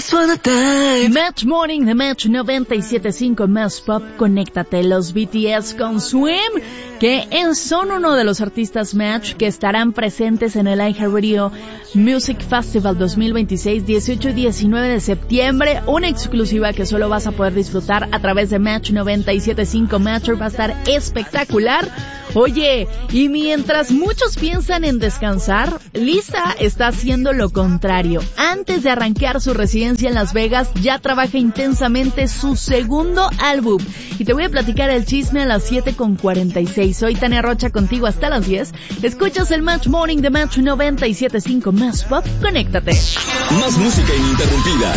Once upon a time. Match Morning de Match 97.5 Más Pop. Conéctate, los BTS con Swim, que son uno de los artistas Match que estarán presentes en el iHeartRadio Music Festival 2026, 18 y 19 de septiembre. Una exclusiva que solo vas a poder disfrutar a través de Match 97.5 Match. Va a estar espectacular. Oye, y mientras muchos piensan en descansar, Lisa está haciendo lo contrario. Antes de arrancar su residencia en Las Vegas, ya trabaja intensamente su segundo álbum. Y te voy a platicar el chisme a las 7:46. Soy Tania Rocha, contigo hasta las 10. Escuchas el Match Morning de Match 97.5 Más Pop. Conéctate. Más música ininterrumpida.